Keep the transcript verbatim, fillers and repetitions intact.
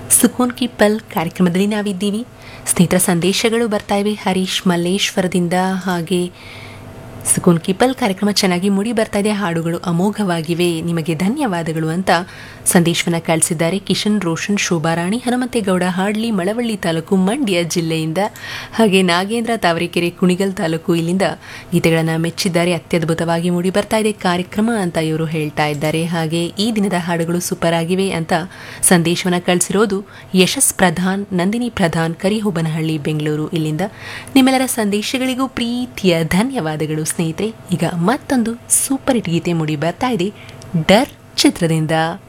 ಸುಕೂನ್ ಕಿ ಪಲ್ ಕಾರ್ಯಕ್ರಮದಲ್ಲಿ ನಾವಿದ್ದೀವಿ. ಸ್ನೇಹಿತರ ಸಂದೇಶಗಳು ಬರ್ತಾ ಇವೆ ಹರೀಶ್ ಮಲ್ಲೇಶ್ವರದಿಂದ. ಹಾಗೆ ಸುಕೂನ್ ಕಿ ಪಲ್ ಕಾರ್ಯಕ್ರಮ ಚೆನ್ನಾಗಿ ಮೂಡಿ ಬರ್ತಾ ಇದೆ, ಹಾಡುಗಳು ಅಮೋಘವಾಗಿವೆ, ನಿಮಗೆ ಧನ್ಯವಾದಗಳು ಅಂತ ಸಂದೇಶವನ್ನು ಕಳಿಸಿದ್ದಾರೆ ಕಿಶನ್ ರೋಷನ್ ಶೋಭಾರಾಣಿ ಹನುಮಂತೇಗೌಡ ಹಾಡ್ಲಿ ಮಳವಳ್ಳಿ ತಾಲೂಕು ಮಂಡ್ಯ ಜಿಲ್ಲೆಯಿಂದ. ಹಾಗೆ ನಾಗೇಂದ್ರ ತಾವರೆಕೆರೆ ಕುಣಿಗಲ್ ತಾಲೂಕು ಇಲ್ಲಿಂದ ಗೀತೆಗಳನ್ನು ಮೆಚ್ಚಿದ್ದಾರೆ. ಅತ್ಯದ್ಭುತವಾಗಿ ಮೂಡಿ ಬರ್ತಾ ಇದೆ ಕಾರ್ಯಕ್ರಮ ಅಂತ ಇವರು ಹೇಳ್ತಾ ಇದ್ದಾರೆ. ಹಾಗೆ ಈ ದಿನದ ಹಾಡುಗಳು ಸೂಪರ್ ಆಗಿವೆ ಅಂತ ಸಂದೇಶವನ್ನು ಕಳಿಸಿರೋದು ಯಶಸ್ ಪ್ರಧಾನ್ ನಂದಿನಿ ಪ್ರಧಾನ್ ಕರಿಹೋಬನಹಳ್ಳಿ ಬೆಂಗಳೂರು ಇಲ್ಲಿಂದ. ನಿಮ್ಮೆಲ್ಲರ ಸಂದೇಶಗಳಿಗೂ ಪ್ರೀತಿಯ ಧನ್ಯವಾದಗಳು ಸ್ನೇಹಿತರೆ. ಈಗ ಮತ್ತೊಂದು ಸೂಪರ್ ಹಿಟ್ ಗೀತೆ ಮೂಡಿ ಬರ್ತಾ ಇದೆ ಡರ್ ಚಿತ್ರದಿಂದ.